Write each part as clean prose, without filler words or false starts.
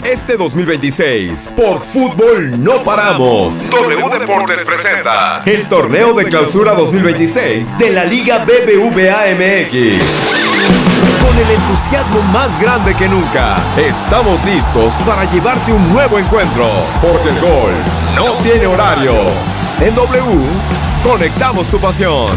este 2026. Por fútbol no paramos. W Deportes presenta el torneo de clausura 2026 de la Liga BBVA MX. Con el entusiasmo más grande que nunca, estamos listos para llevarte un nuevo encuentro, porque el gol no tiene horario. En W, conectamos tu pasión.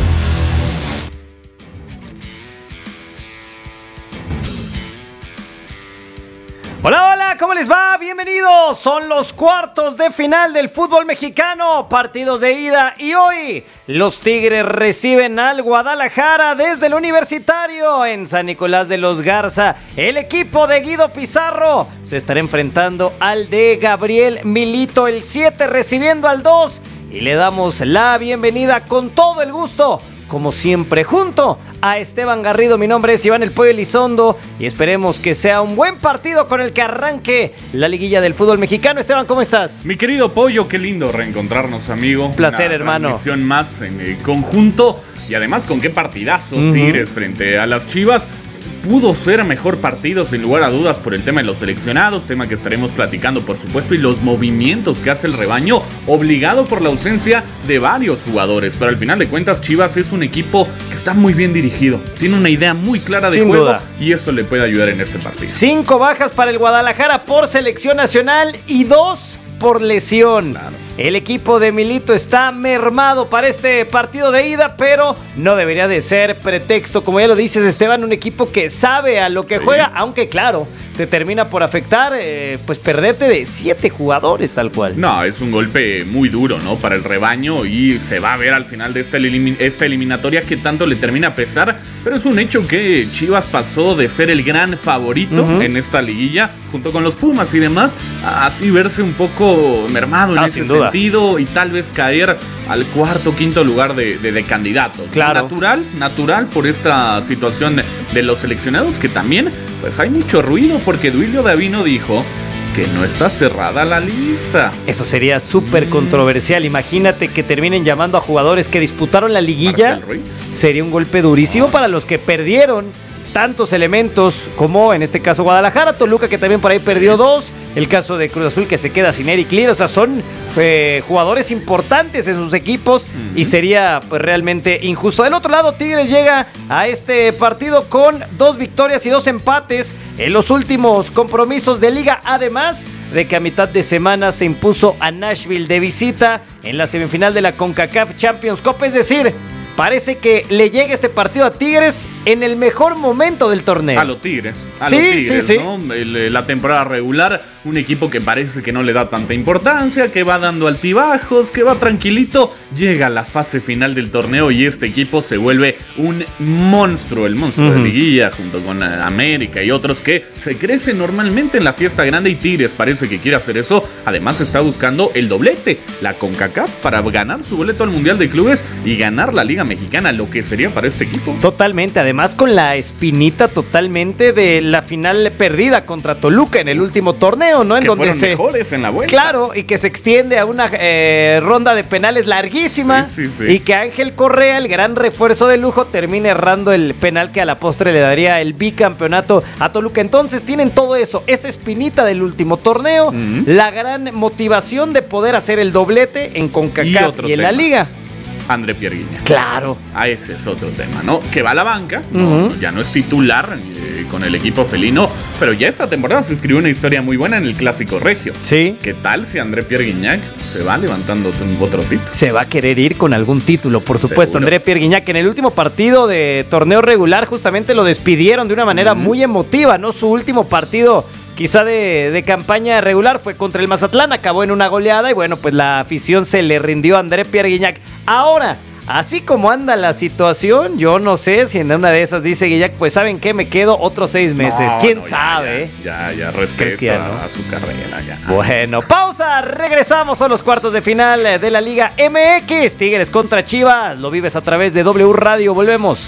Hola, hola, ¿cómo les va? Bienvenidos, son los cuartos de final del fútbol mexicano, partidos de ida y hoy los Tigres reciben al Guadalajara desde el Universitario en San Nicolás de los Garza. El equipo de Guido Pizarro se estará enfrentando al de Gabriel Milito, el 7 recibiendo al 2 y le damos la bienvenida con todo el gusto. Como siempre, junto a Esteban Garrido, mi nombre es Iván El Pollo Elizondo y esperemos que sea un buen partido con el que arranque la liguilla del fútbol mexicano. Esteban, ¿cómo estás? Mi querido Pollo, qué lindo reencontrarnos, amigo. Un placer, una hermano. Una transmisión más en el conjunto y además con qué partidazo Tigres frente a las Chivas. Pudo ser mejor partido sin lugar a dudas por el tema de los seleccionados, tema que estaremos platicando por supuesto, y los movimientos que hace el rebaño, obligado por la ausencia de varios jugadores. Pero al final de cuentas Chivas es un equipo que está muy bien dirigido, tiene una idea muy clara de juego duda. Y eso le puede ayudar en este partido. 5 bajas para el Guadalajara por selección nacional y 2 por lesión. Claro. El equipo de Milito está mermado para este partido de ida, pero no debería de ser pretexto, como ya lo dices, Esteban, un equipo que sabe a lo que juega, aunque claro, te termina por afectar, pues perderte de 7 jugadores tal cual. No, es un golpe muy duro, ¿no? Para el rebaño y se va a ver al final de esta eliminatoria que tanto le termina a pesar, pero es un hecho que Chivas pasó de ser el gran favorito en esta liguilla, junto con los Pumas y demás, a así verse un poco mermado en ese sentido y tal vez caer al cuarto, quinto lugar de candidatos. Claro. Natural por esta situación de los seleccionados, que también pues hay mucho ruido porque Duilio Davino dijo que no está cerrada la lista. Eso sería súper controversial. Imagínate que terminen llamando a jugadores que disputaron la liguilla. Sería un golpe durísimo para los que perdieron tantos elementos como en este caso Guadalajara, Toluca que también por ahí perdió 2, el caso de Cruz Azul que se queda sin Eric Lier, o sea, son jugadores importantes en sus equipos y sería pues realmente injusto. Del otro lado, Tigres llega a este partido con 2 victorias y 2 empates en los últimos compromisos de liga, además de que a mitad de semana se impuso a Nashville de visita en la semifinal de la CONCACAF Champions Cup, es decir, parece que le llega este partido a Tigres en el mejor momento del torneo. A los Tigres, sí. ¿No? La temporada regular, un equipo que parece que no le da tanta importancia, que va dando altibajos, que va tranquilito, llega a la fase final del torneo y este equipo se vuelve un monstruo, el monstruo de liguilla, junto con América y otros que se crecen normalmente en la fiesta grande, y Tigres parece que quiere hacer eso. Además está buscando el doblete, la CONCACAF, para ganar su boleto al Mundial de Clubes y ganar la Liga Mexicana, lo que sería para este equipo. Totalmente, además con la espinita totalmente de la final perdida contra Toluca en el último torneo, ¿no? En que donde fueron mejores en la vuelta. Claro, y que se extiende a una ronda de penales larguísima, sí. Y que Ángel Correa, el gran refuerzo de lujo, termina errando el penal que a la postre le daría el bicampeonato a Toluca. Entonces tienen todo eso, esa espinita del último torneo, la gran motivación de poder hacer el doblete en CONCACAF y en la Liga. André Pierre Gignac. Claro. Ese es otro tema, ¿no? Que va a la banca, ya no es titular con el equipo felino, pero ya esta temporada se escribió una historia muy buena en el Clásico Regio. Sí. ¿Qué tal si André Pierre Gignac se va levantando otro título? Se va a querer ir con algún título, por supuesto. Seguro. André Pierre Gignac, en el último partido de torneo regular justamente lo despidieron de una manera muy emotiva, ¿no? Su último partido quizá de campaña regular fue contra el Mazatlán, acabó en una goleada y bueno, pues la afición se le rindió a André Pierre Gignac. Ahora, así como anda la situación, yo no sé si en una de esas dice Gignac, pues ¿saben qué? Me quedo otros 6 meses. ¿Quién sabe? Ya respeto a su carrera. Ya. Bueno, pausa, regresamos, son los cuartos de final de la Liga MX. Tigres contra Chivas, lo vives a través de W Radio, volvemos.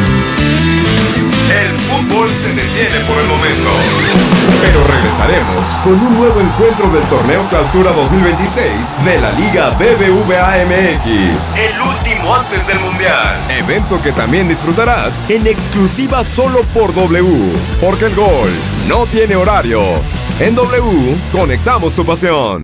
Se detiene por el momento, pero regresaremos con un nuevo encuentro del Torneo Clausura 2026 de la Liga BBVA MX. El último antes del Mundial. Evento que también disfrutarás en exclusiva solo por W. Porque el gol no tiene horario. En W, conectamos tu pasión.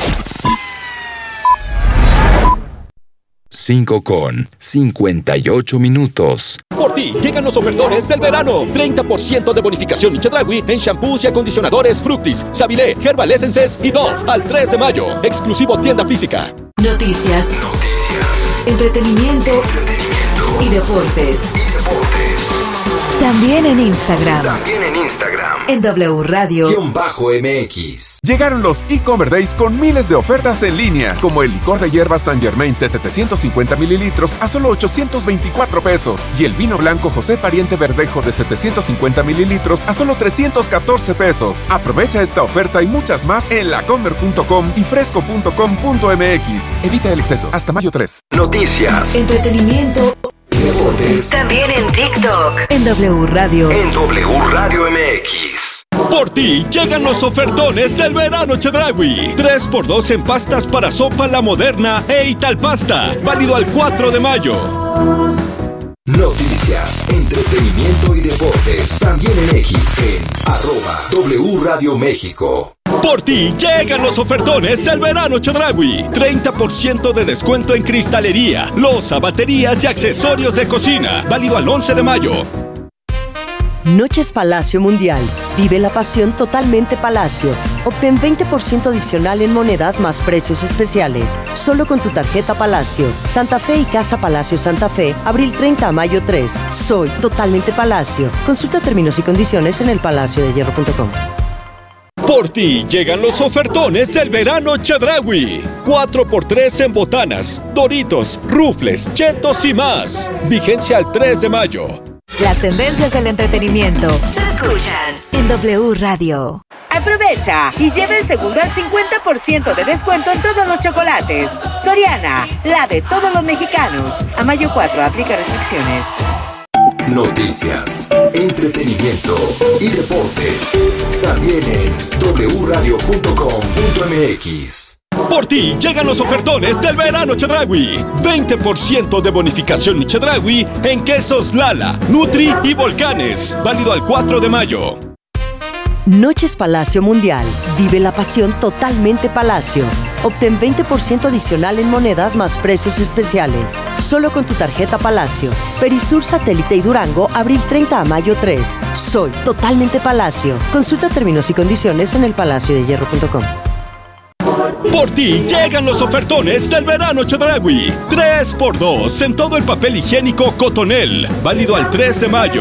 5:58. Por ti, llegan los ofertones del verano. 30% de bonificación Chedraui en shampoos y acondicionadores Fructis, Savilé, Herbal Essences y Dove. Al 3 de mayo. Exclusivo tienda física. Noticias. Entretenimiento. Y deportes. También en Instagram. En W Radio-MX. Llegaron los e-Commerce Days con miles de ofertas en línea, como el licor de hierbas Saint Germain de 750 mililitros a solo 824 pesos y el vino blanco José Pariente Verdejo de 750 mililitros a solo 314 pesos. Aprovecha esta oferta y muchas más en lacomer.com y fresco.com.mx. Evita el exceso. Hasta mayo 3. Noticias. Entretenimiento. Deportes. También en TikTok. En W Radio. En W Radio MX. Por ti, llegan los ofertones del verano Chedraui. 3x2 en pastas para sopa La Moderna e Italpasta. Válido al 4 de mayo. Noticias, entretenimiento y deportes. También en X. En @W Radio México. Por ti, llegan los ofertones del verano Chedraui. 30% de descuento en cristalería, loza, baterías y accesorios de cocina. Válido al 11 de mayo. Noches Palacio Mundial. Vive la pasión totalmente Palacio. Obtén 20% adicional en monedas más precios especiales. Solo con tu tarjeta Palacio. Santa Fe y Casa Palacio Santa Fe. Abril 30 a mayo 3. Soy totalmente Palacio. Consulta términos y condiciones en elpalaciodehierro.com. Por ti, llegan los ofertones del verano Chedraui. 4x3 en botanas, Doritos, Rufles, Chetos y más. Vigencia al 3 de mayo. Las tendencias del entretenimiento se escuchan en W Radio. Aprovecha y lleva el segundo al 50% de descuento en todos los chocolates. Soriana, la de todos los mexicanos. A mayo 4, aplica restricciones. Noticias, entretenimiento y deportes. También en wradio.com.mx. Por ti, llegan los ofertones del verano Chedraui. 20% de bonificación Chedraui en quesos Lala, Nutri y Volcanes. Válido al 4 de mayo. Noches Palacio Mundial. Vive la pasión totalmente Palacio. Obtén 20% adicional en monedas más precios especiales. Solo con tu tarjeta Palacio. Perisur, Satélite y Durango, abril 30 a mayo 3. Soy totalmente Palacio. Consulta términos y condiciones en elpalaciodehierro.com. Por ti, llegan los ofertones del verano Chedraui. 3x2 en todo el papel higiénico Cotonel. Válido al 3 de mayo.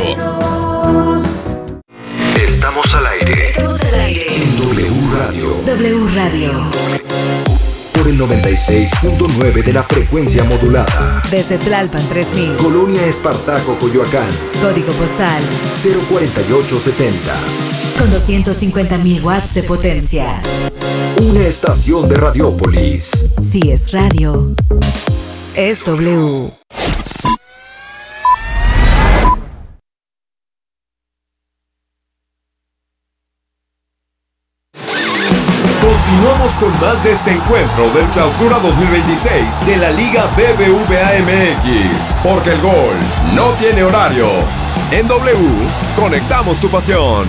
Estamos al aire. En W Radio. W Radio. Por el 96.9 de la frecuencia modulada. Desde Tlalpan 3000. Colonia Espartaco, Coyoacán. Código postal 04870. con 250.000 watts de potencia. Una estación de Radiópolis. Si es radio, es W. Continuamos con más de este encuentro del Clausura 2026 de la Liga BBVA MX. Porque el gol no tiene horario. En W, conectamos tu pasión.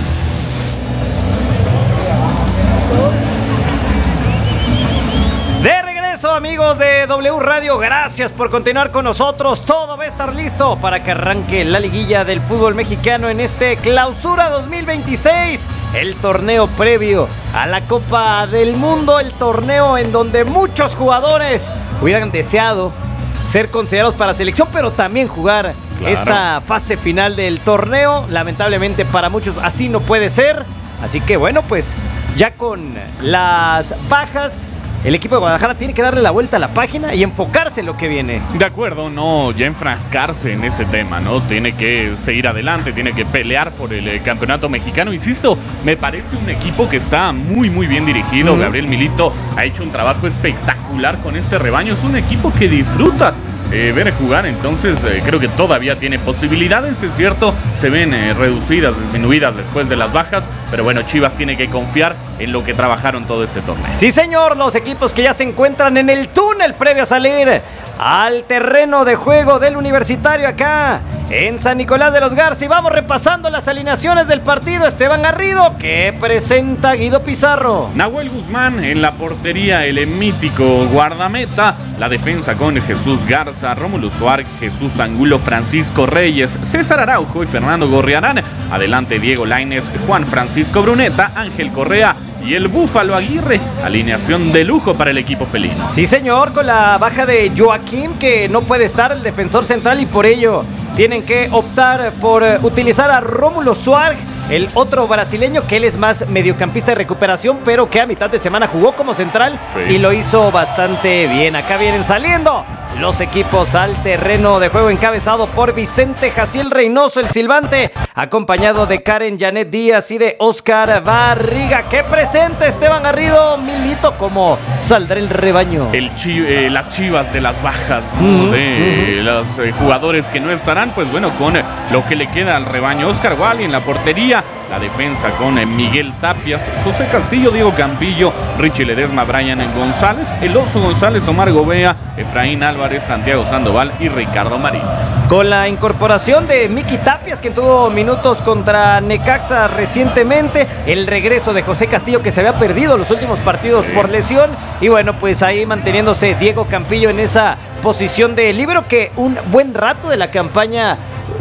De regreso, amigos de W Radio, gracias por continuar con nosotros. Todo va a estar listo para que arranque la liguilla del fútbol mexicano en este Clausura 2026. El torneo previo a la Copa del Mundo, el torneo en donde muchos jugadores hubieran deseado ser considerados para selección, pero también jugar esta fase final del torneo. Lamentablemente para muchos así no puede ser. Así que bueno, pues ya con las bajas, el equipo de Guadalajara tiene que darle la vuelta a la página y enfocarse en lo que viene. De acuerdo, no ya enfrascarse en ese tema, ¿no? Tiene que seguir adelante, tiene que pelear por el campeonato mexicano. Insisto, me parece un equipo que está muy, muy bien dirigido. Gabriel Milito ha hecho un trabajo espectacular con este rebaño. Es un equipo que disfrutas ver jugar, entonces creo que todavía tiene posibilidades, es cierto, se ven reducidas, disminuidas después de las bajas, pero bueno, Chivas tiene que confiar en lo que trabajaron todo este torneo. Sí, señor, los equipos que ya se encuentran en el túnel previo a salir al terreno de juego del Universitario acá en San Nicolás de los Garza. Y vamos repasando las alineaciones del partido. Esteban Garrido, que presenta Guido Pizarro. Nahuel Guzmán en la portería, el mítico guardameta. La defensa con Jesús Garza, Rómulo Suárez, Jesús Angulo, Francisco Reyes, César Araujo y Fernando Gorriarán. Adelante Diego Lainez, Juan Francisco Bruneta, Ángel Correa y el Búfalo Aguirre. Alineación de lujo para el equipo felino. Sí, señor, con la baja de Joaquín, que no puede estar, el defensor central, y por ello tienen que optar por utilizar a Rómulo Suárez, el otro brasileño, que él es más mediocampista de recuperación, pero que a mitad de semana jugó como central y lo hizo bastante bien. Acá vienen saliendo los equipos al terreno de juego, encabezado por Vicente Jaciel Reynoso, el silbante, acompañado de Karen Janet Díaz y de Oscar Barriga. ¡Qué presente Esteban Garrido! Milito, ¿cómo saldrá el rebaño? Las Chivas de las bajas, ¿no? De los jugadores que no estarán, pues bueno, con lo que le queda al rebaño. Oscar Wally en la portería, la defensa con Miguel Tapias, José Castillo, Diego Campillo, Richie Ledesma, Brian González, El Oso González, Omar Gobea, Efraín Álvarez, Santiago Sandoval y Ricardo Marín. Con la incorporación de Miki Tapias, que tuvo minutos contra Necaxa recientemente, el regreso de José Castillo, que se había perdido los últimos partidos por lesión, y bueno, pues ahí manteniéndose Diego Campillo en esa posición de líbero, que un buen rato de la campaña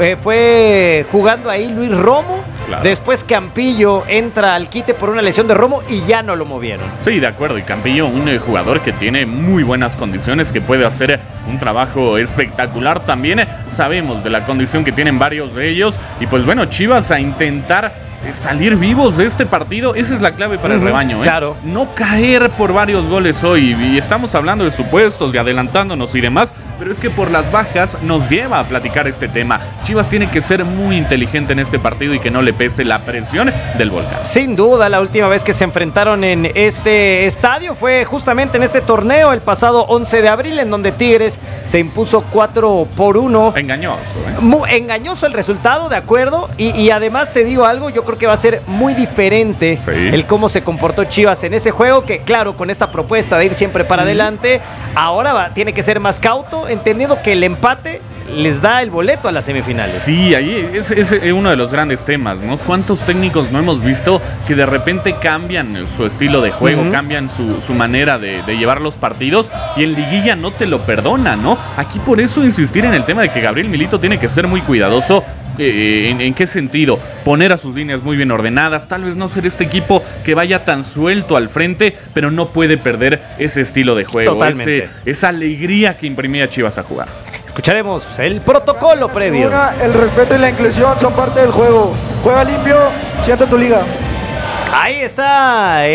fue jugando ahí Luis Romo. Claro. Después Campillo entra al quite por una lesión de Romo y ya no lo movieron. Sí, de acuerdo. Y Campillo, un jugador que tiene muy buenas condiciones, que puede hacer un trabajo espectacular. También sabemos de la condición que tienen varios de ellos. Y pues bueno, Chivas a intentar salir vivos de este partido. Esa es la clave para el rebaño, ¿eh? Claro. No caer por varios goles hoy. Y estamos hablando de supuestos, de adelantándonos y demás, pero es que por las bajas nos lleva a platicar este tema. Chivas tiene que ser muy inteligente en este partido y que no le pese la presión del Volcán. Sin duda, la última vez que se enfrentaron en este estadio fue justamente en este torneo, el pasado 11 de abril, en donde Tigres se impuso 4-1. Engañoso, ¿eh? Muy engañoso el resultado, de acuerdo. Y además te digo algo, yo creo que va a ser muy diferente el cómo se comportó Chivas en ese juego, que claro, con esta propuesta de ir siempre para adelante, ahora tiene que ser más cauto, entendiendo que el empate les da el boleto a las semifinales. Sí, ahí es uno de los grandes temas, ¿no? ¿Cuántos técnicos no hemos visto que de repente cambian su estilo de juego, cambian su manera de llevar los partidos, y en liguilla no te lo perdona, ¿no? Aquí por eso insistir en el tema de que Gabriel Milito tiene que ser muy cuidadoso. ¿En qué sentido? Poner a sus líneas muy bien ordenadas, tal vez no ser este equipo que vaya tan suelto al frente, pero no puede perder ese estilo de juego, esa alegría que imprimía Chivas a jugar. Escucharemos el protocolo previo. El respeto y la inclusión son parte del juego. Juega limpio, siente tu liga. Ahí está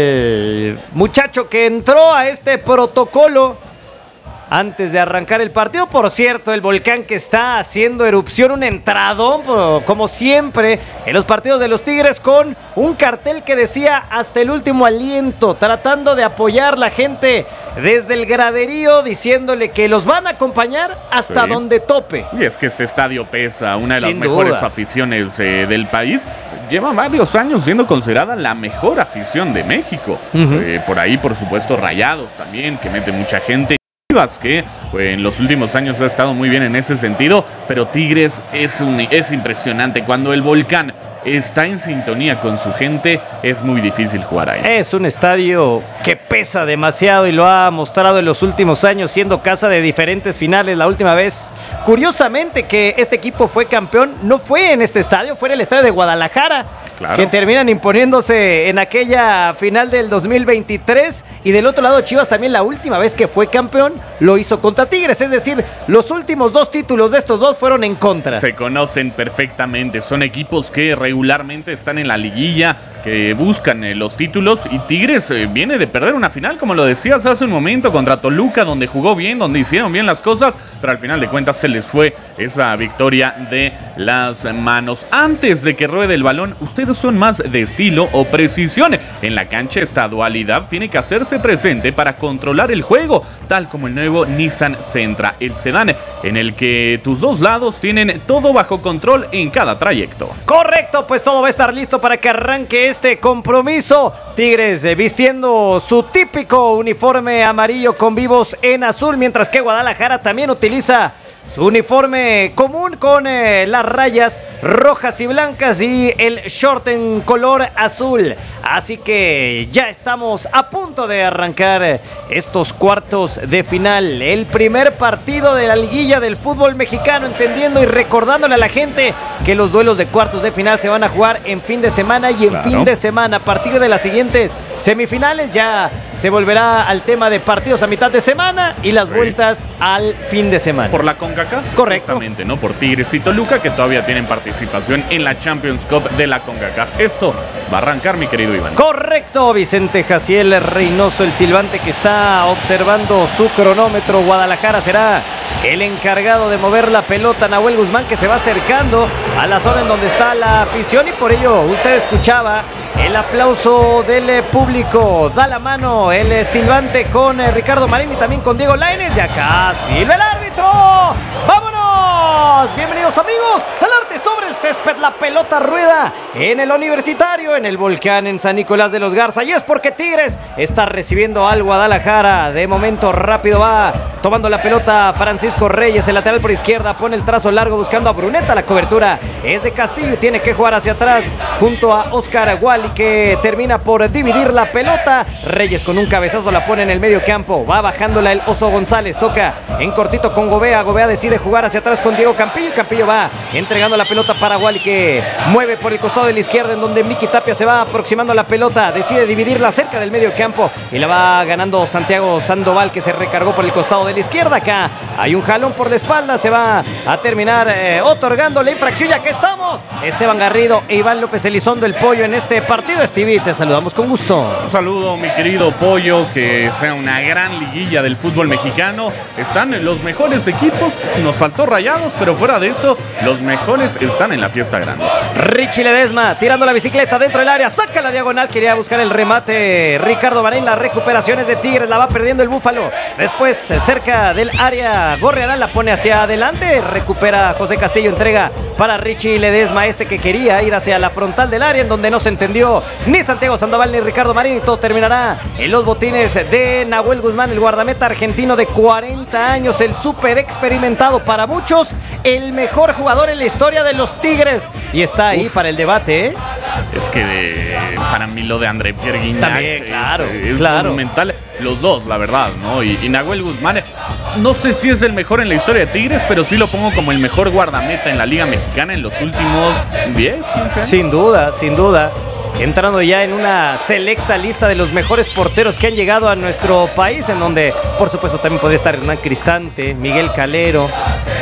el muchacho que entró a este protocolo antes de arrancar el partido. Por cierto, el Volcán, que está haciendo erupción, un entradón, como siempre, en los partidos de los Tigres, con un cartel que decía hasta el último aliento, tratando de apoyar la gente desde el graderío, diciéndole que los van a acompañar hasta donde tope. Y es que este estadio pesa, una de las mejores aficiones del país. Lleva varios años siendo considerada la mejor afición de México. Por ahí, por supuesto, Rayados también, que mete mucha gente. Que en los últimos años ha estado muy bien en ese sentido, pero Tigres es impresionante. Cuando el Volcán está en sintonía con su gente, es muy difícil jugar ahí. Es un estadio que pesa demasiado y lo ha mostrado en los últimos años, siendo casa de diferentes finales. La última vez, curiosamente, que este equipo fue campeón, no fue en este estadio, fue en el estadio de Guadalajara. Claro. Que terminan imponiéndose en aquella final del 2023. Y del otro lado, Chivas también, la última vez que fue campeón, lo hizo contra Tigres. Es decir, los últimos dos títulos de estos dos fueron en contra. Se conocen perfectamente. Son equipos que regularmente están en la liguilla, que buscan los títulos. Y Tigres viene de perder una final, como lo decías hace un momento, contra Toluca, donde jugó bien, donde hicieron bien las cosas, pero al final de cuentas se les fue esa victoria de las manos. Antes de que ruede el balón, ustedes son más de estilo o precisión. En la cancha esta dualidad tiene que hacerse presente para controlar el juego, tal como el nuevo Nissan Nissan Sentra, el sedán en el que tus dos lados tienen todo bajo control en cada trayecto. Correcto, pues todo va a estar listo para que arranque este compromiso. Tigres vistiendo su típico uniforme amarillo con vivos en azul, mientras que Guadalajara también utiliza su uniforme común con las rayas rojas y blancas y el short en color azul. Así que ya estamos a punto de arrancar estos cuartos de final. El primer partido de la liguilla del fútbol mexicano, entendiendo y recordándole a la gente que los duelos de cuartos de final se van a jugar en fin de semana y en fin de semana. A partir de las siguientes semifinales ya se volverá al tema de partidos a mitad de semana y las vueltas al fin de semana. Por la CONCACAF. Correcto. Justamente, ¿no? Por Tigres y Toluca, que todavía tienen participación en la Champions Cup de la CONCACAF. Esto va a arrancar, mi querido Iván. Correcto, Vicente Jaciel Reynoso, el silbante que está observando su cronómetro. Guadalajara será el encargado de mover la pelota. Nahuel Guzmán, que se va acercando a la zona en donde está la afición, y por ello usted escuchaba el aplauso del público. Da la mano el silbante con Ricardo Marín y también con Diego Lainez. Ya casi silba el árbitro. ¡Vámonos! Bienvenidos, amigos, al arte sobre el césped. La pelota rueda en el Universitario, en el Volcán, en San Nicolás de los Garza. Y es porque Tigres está recibiendo al Guadalajara. De momento rápido va tomando la pelota Francisco Reyes, el lateral por izquierda. Pone el trazo largo buscando a Bruneta. La cobertura es de Castillo y tiene que jugar hacia atrás junto a Oscar Wally, que termina por dividir la pelota. Reyes con un cabezazo la pone en el medio campo. Va bajándola el Oso González. Toca en cortito con Gobea. Gobea decide jugar hacia atrás con Diego Campillo. Campillo va entregando la pelota para Wally, que mueve por el costado de la izquierda, en donde Miki Tapia se va aproximando a la pelota. Decide dividirla cerca del medio campo y la va ganando Santiago Sandoval, que se recargó por el costado de la izquierda. Acá hay un jalón por la espalda. Se va a terminar otorgando la infracción. Ya que estamos, Esteban Garrido e Iván López Elizondo, el Pollo, en este partido. Stevie, te saludamos con gusto. Un saludo, mi querido Pollo, que sea una gran liguilla del fútbol mexicano. Están los mejores equipos, nos faltó Rayados, pero fuera de eso, los mejores están en la fiesta grande. Richie Ledesma tirando la bicicleta dentro del área, saca la diagonal, quería buscar el remate Ricardo Marín. La recuperación es de Tigres, la va perdiendo el Búfalo. Después, cerca del área, Gorriarán la pone hacia adelante, recupera José Castillo, entrega para Richie Ledesma, que quería ir hacia la frontal del área, en donde no se entendió ni Santiago Sandoval ni Ricardo Marín, y todo terminará en los botines de Nahuel Guzmán, el guardameta argentino de 40 años, el súper experimentado, para muchos el mejor jugador en la historia de los Tigres, y está ahí para el debate, ¿eh? Es que para mí lo de André Pierre Gignac también, es monumental, los dos, la verdad, ¿no? Y Nahuel Guzmán, no sé si es el mejor en la historia de Tigres, pero sí lo pongo como el mejor guardameta en la Liga Mexicana en los últimos 10, 15 años. Sin duda, sin duda. Entrando ya en una selecta lista de los mejores porteros que han llegado a nuestro país, en donde, por supuesto, también podría estar Hernán Cristante, Miguel Calero,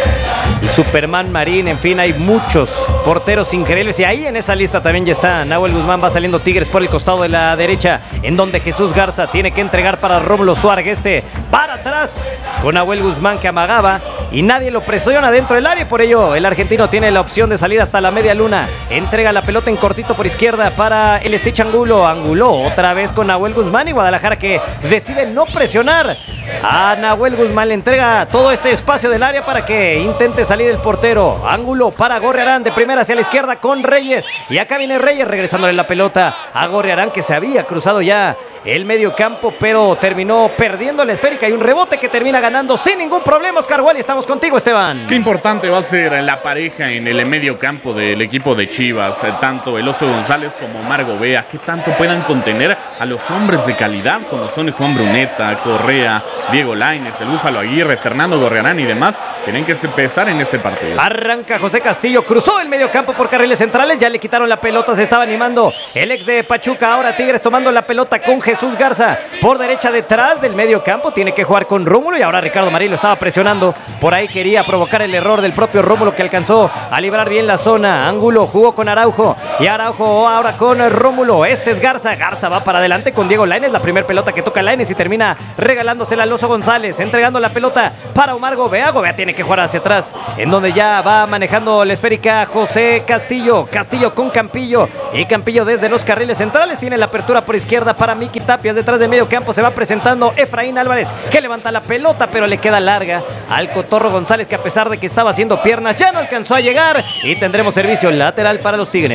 el Superman Marín, en fin, hay muchos porteros increíbles. Y ahí en esa lista también ya está Nahuel Guzmán. Va saliendo Tigres por el costado de la derecha, en donde Jesús Garza tiene que entregar para Rómulo Suárez. Para atrás con Nahuel Guzmán, que amagaba y nadie lo presiona dentro del área. Por ello, el argentino tiene la opción de salir hasta la media luna. Entrega la pelota en cortito por izquierda para el Stitch Angulo. Angulo otra vez con Nahuel Guzmán, y Guadalajara, que decide no presionar a Nahuel Guzmán. Le entrega todo ese espacio del área para que intente salir el portero. Ángulo para Gorriarán, de primera hacia la izquierda con Reyes. Y acá viene Reyes regresándole la pelota a Gorriarán, que se había cruzado ya el medio campo, pero terminó perdiendo la esférica, y un rebote que termina ganando sin ningún problema Oscar Wally. Estamos contigo, Esteban. Qué importante va a ser la pareja en el medio campo del equipo de Chivas, tanto el Oso González como Omar Gobea, que tanto puedan contener a los hombres de calidad como son Juan Bruneta, Correa, Diego Lainez, el Búfalo Aguirre, Fernando Gorriarán y demás. Tienen que empezar en este partido. Arranca José Castillo, cruzó el medio campo por carriles centrales, ya le quitaron la pelota, se estaba animando el ex de Pachuca. Ahora Tigres tomando la pelota con Jesús Garza por derecha detrás del medio campo. Tiene que jugar con Rómulo, y ahora Ricardo Marín lo estaba presionando. Por ahí quería provocar el error del propio Rómulo, que alcanzó a librar bien la zona. Ángulo jugó con Araujo, y Araujo ahora con Rómulo. Este es Garza. Garza va para adelante con Diego Lainez. La primera pelota que toca Lainez y termina regalándosela al Oso González, entregando la pelota para Omar Gobea. Gobea tiene que jugar hacia atrás, en donde ya va manejando la esférica José Castillo. Castillo con Campillo, y Campillo desde los carriles centrales tiene la apertura por izquierda para Miki Tapias. Detrás del medio campo se va presentando Efraín Álvarez, que levanta la pelota, pero le queda larga al Cotorro González, que a pesar de que estaba haciendo piernas, ya no alcanzó a llegar. Y tendremos servicio lateral para los Tigres.